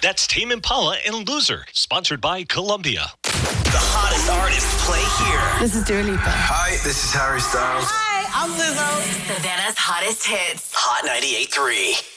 That's Tame Impala and Loser, sponsored by Columbia. The hottest artists play here. This is Dua Lipa. Hi, this is Harry Styles. Hi, I'm Lizzo. Savannah's hottest hits. Hot 98.3.